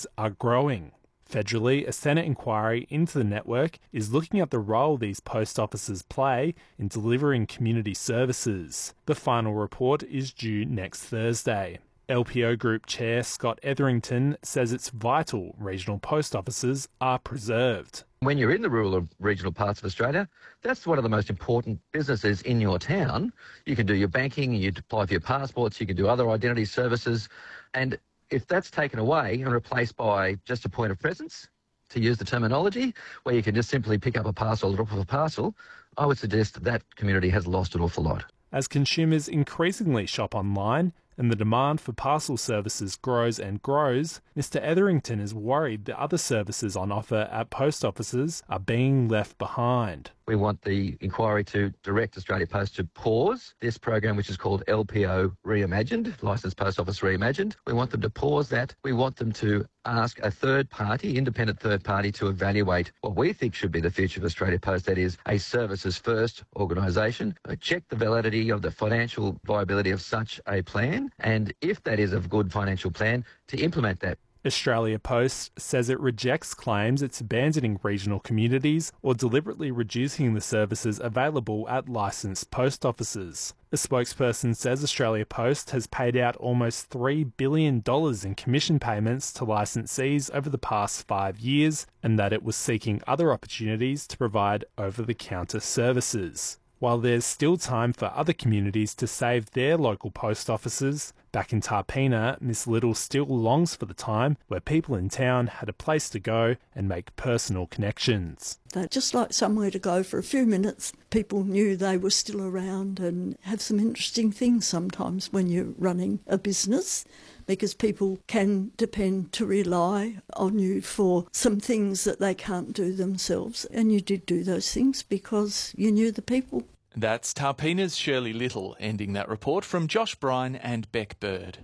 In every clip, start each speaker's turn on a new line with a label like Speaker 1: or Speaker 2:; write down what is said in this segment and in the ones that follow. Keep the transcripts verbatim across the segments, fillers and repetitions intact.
Speaker 1: services are growing. Federally, a Senate inquiry into the network is looking at the role these post offices play in delivering community services. The final report is due next Thursday. L P O Group Chair Scott Etherington says it's vital regional post offices are preserved.
Speaker 2: When you're in the rural or regional parts of Australia, that's one of the most important businesses in your town. You can do your banking, you apply for your passports, you can do other identity services. And if that's taken away and replaced by just a point of presence, to use the terminology, where you can just simply pick up a parcel or drop off a parcel, I would suggest that that community has lost an awful lot.
Speaker 1: As consumers increasingly shop online and the demand for parcel services grows and grows, Mr Etherington is worried that other services on offer at post offices are being left behind.
Speaker 2: We want the inquiry to direct Australia Post to pause this program, which is called L P O Reimagined, Licensed Post Office Reimagined. We want them to pause that. We want them to ask a third party, independent third party, to evaluate what we think should be the future of Australia Post, that is a services first organisation. Check the validity of the financial viability of such a plan, and if that is a good financial plan, to implement that.
Speaker 1: Australia Post says it rejects claims it's abandoning regional communities or deliberately reducing the services available at licensed post offices. A spokesperson says Australia Post has paid out almost three billion dollars in commission payments to licensees over the past five years and that it was seeking other opportunities to provide over-the-counter services. While there's still time for other communities to save their local post offices, back in Tarpeena, Miss Little still longs for the time where people in town had a place to go and make personal connections.
Speaker 3: They'd just like somewhere to go for a few minutes. People knew they were still around and have some interesting things sometimes when you're running a business, because people can depend to rely on you for some things that they can't do themselves. And you did do those things because you knew the people.
Speaker 4: That's Tarpeena's Shirley Little, ending that report from Josh Bryan and Beck Bird.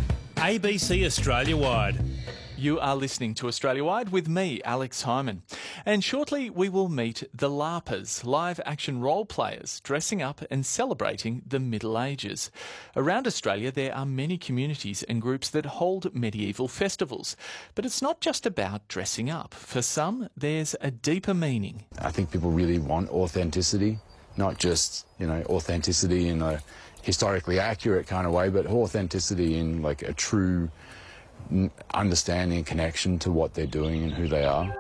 Speaker 5: A B C Australia-wide.
Speaker 4: You are listening to Australia-wide with me, Alex Hyman. And shortly we will meet the LARPers, live-action role players, dressing up and celebrating the Middle Ages. Around Australia there are many communities and groups that hold medieval festivals. But it's not just about dressing up. For some, there's a deeper meaning.
Speaker 6: I think people really want authenticity, not just, you know, authenticity in a historically accurate kind of way, but authenticity in like a true understanding and connection to what they're doing and who they are.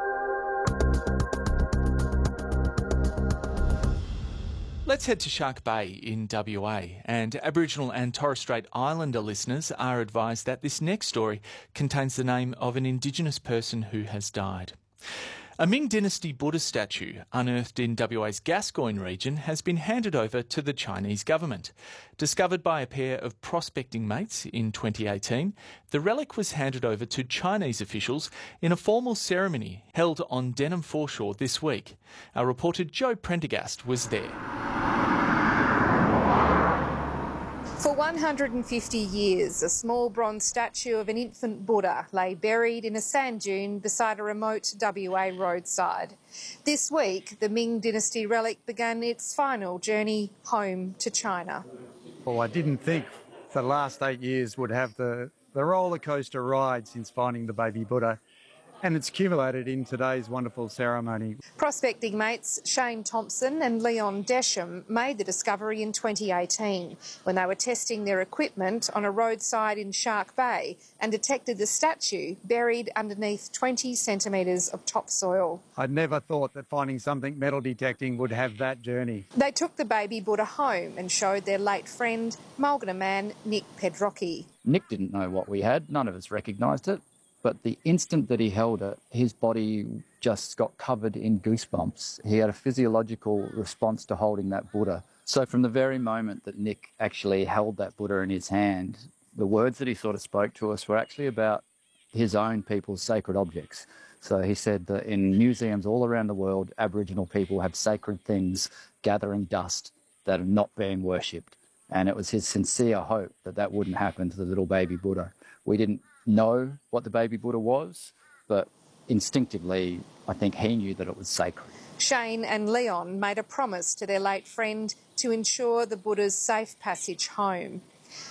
Speaker 4: Let's head to Shark Bay in W A, and Aboriginal and Torres Strait Islander listeners are advised that this next story contains the name of an Indigenous person who has died. A Ming Dynasty Buddha statue unearthed in W A's Gascoyne region has been handed over to the Chinese government. Discovered by a pair of prospecting mates in twenty eighteen, the relic was handed over to Chinese officials in a formal ceremony held on Denham foreshore this week. Our reporter Joe Prendergast was there.
Speaker 7: For one hundred fifty years, a small bronze statue of an infant Buddha lay buried in a sand dune beside a remote W A roadside. This week, the Ming Dynasty relic began its final journey home to China.
Speaker 8: Well, I didn't think the last eight years would have the, the roller coaster ride since finding the baby Buddha. And it's accumulated in today's wonderful ceremony.
Speaker 7: Prospecting mates Shane Thompson and Leon Desham made the discovery in twenty eighteen when they were testing their equipment on a roadside in Shark Bay and detected the statue buried underneath twenty centimetres of topsoil.
Speaker 8: I'd never thought that finding something metal detecting would have that journey.
Speaker 7: They took the baby Buddha home and showed their late friend, Mulgana man Nick Pedrocchi.
Speaker 9: Nick didn't know what we had. None of us recognised it. But the instant that he held it, his body just got covered in goosebumps. He had a physiological response to holding that Buddha. So from the very moment that Nick actually held that Buddha in his hand, the words that he sort of spoke to us were actually about his own people's sacred objects. So he said that in museums all around the world, Aboriginal people have sacred things gathering dust that are not being worshipped. And it was his sincere hope that that wouldn't happen to the little baby Buddha. We didn't know what the baby Buddha was, but instinctively, I think he knew that it was sacred.
Speaker 7: Shane and Leon made a promise to their late friend to ensure the Buddha's safe passage home.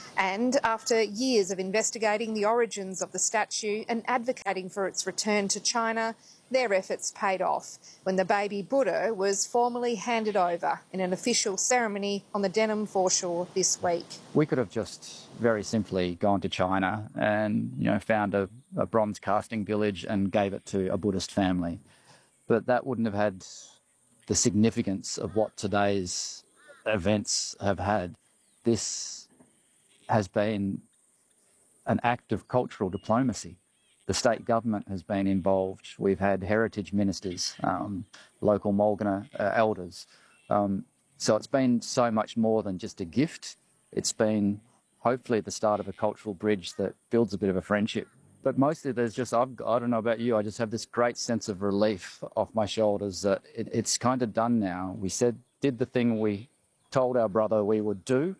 Speaker 7: And after years of investigating the origins of the statue and advocating for its return to China, their efforts paid off when the baby Buddha was formally handed over in an official ceremony on the Denham foreshore this week.
Speaker 9: We could have just very simply gone to China and, you know, found a, a bronze casting village and gave it to a Buddhist family. But that wouldn't have had the significance of what today's events have had. This has been an act of cultural diplomacy. The state government has been involved. We've had heritage ministers, um, local Mulgana uh, elders. Um, so it's been so much more than just a gift. It's been hopefully the start of a cultural bridge that builds a bit of a friendship. But mostly there's just, I've, I don't know about you, I just have this great sense of relief off my shoulders that it, it's kind of done now. We said, did the thing we told our brother we would do,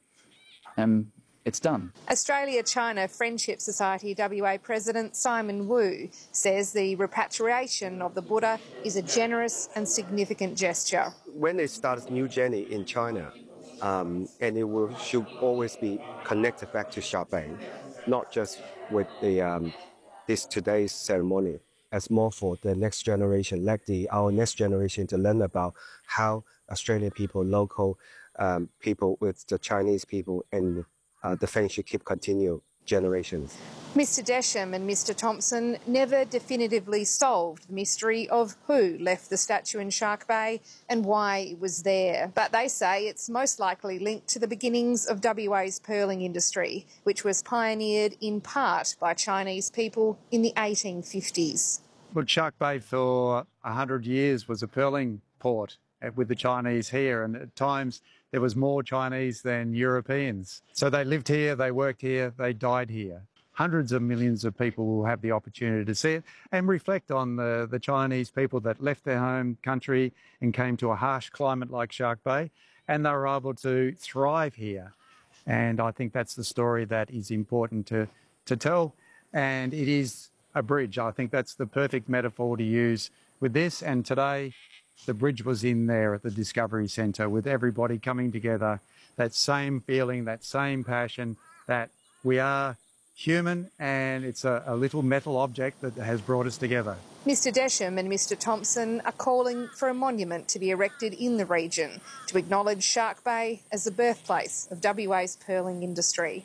Speaker 9: and it's done.
Speaker 7: Australia-China Friendship Society W A President Simon Wu says the repatriation of the Buddha is a generous and significant gesture.
Speaker 10: When they start a new journey in China, um, and it will, should always be connected back to Shark Bay, not just with the um, this today's ceremony, as more for the next generation, like the our next generation to learn about how Australian people, local um, people with the Chinese people, and Uh, the friendship keep continue generations.
Speaker 7: Mister Desham and Mister Thompson never definitively solved the mystery of who left the statue in Shark Bay and why it was there. But they say it's most likely linked to the beginnings of W A's pearling industry, which was pioneered in part by Chinese people in the eighteen fifties.
Speaker 8: Well, Shark Bay for one hundred years was a pearling port with the Chinese here, and at times there was more Chinese than Europeans. So they lived here, they worked here, they died here. Hundreds of millions of people will have the opportunity to see it and reflect on the, the Chinese people that left their home country and came to a harsh climate like Shark Bay, and they were able to thrive here. And I think that's the story that is important to, to tell. And it is a bridge. I think that's the perfect metaphor to use with this. And today, the bridge was in there at the Discovery Centre with everybody coming together, that same feeling, that same passion, that we are human and it's a, a little metal object that has brought us together.
Speaker 7: Mister Desham and Mister Thompson are calling for a monument to be erected in the region to acknowledge Shark Bay as the birthplace of W A's pearling industry.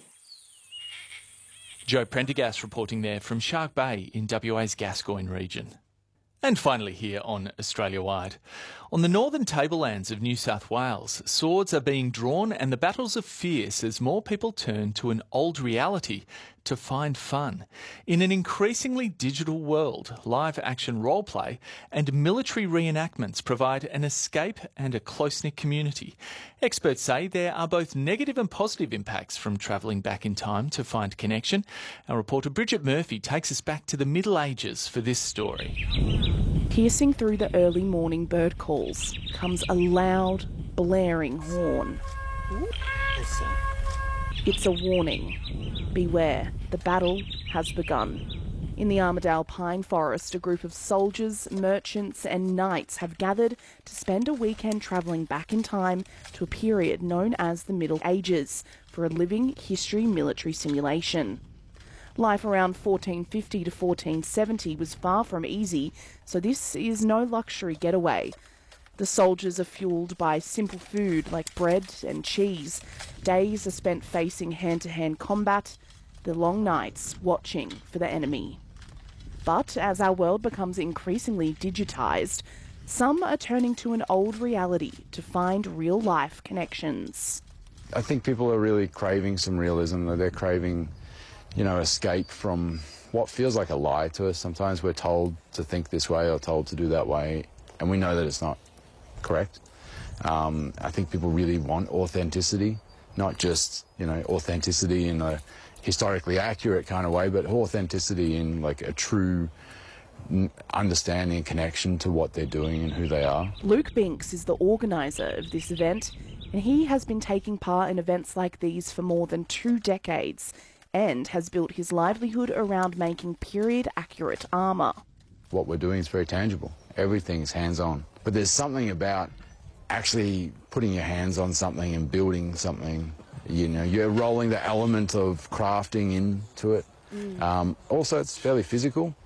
Speaker 4: Joe Prendergast reporting there from Shark Bay in W A's Gascoyne region. And finally here on Australia Wide. On the northern tablelands of New South Wales, swords are being drawn and the battles are fierce as more people turn to an old reality to find fun. In an increasingly digital world, live action roleplay and military reenactments provide an escape and a close-knit community. Experts say there are both negative and positive impacts from travelling back in time to find connection. Our reporter Bridget Murphy takes us back to the Middle Ages for this story.
Speaker 11: Piercing through the early morning bird calls comes a loud, blaring horn. It's a warning. Beware, the battle has begun. In the Armidale Pine Forest, a group of soldiers, merchants and knights have gathered to spend a weekend travelling back in time to a period known as the Middle Ages for a living history military simulation. Life around fourteen fifty to fourteen seventy was far from easy, so this is no luxury getaway. The soldiers are fueled by simple food like bread and cheese. Days are spent facing hand-to-hand combat, the long nights watching for the enemy. But as our world becomes increasingly digitised, some are turning to an old reality to find real-life connections.
Speaker 6: I think people are really craving some realism. They're craving, you know, escape from what feels like a lie to us. Sometimes we're told to think this way or told to do that way, and we know that it's not correct. Um, I think people really want authenticity, not just, you know, authenticity in a historically accurate kind of way, but authenticity in like a true understanding and connection to what they're doing and who they are.
Speaker 11: Luke Binks is the organiser of this event, and he has been taking part in events like these for more than two decades and has built his livelihood around making period-accurate armour.
Speaker 6: What we're doing is very tangible. Everything's hands-on. But there's something about actually putting your hands on something and building something You know, you're rolling the element of crafting into it. Mm. Um, also, it's fairly physical.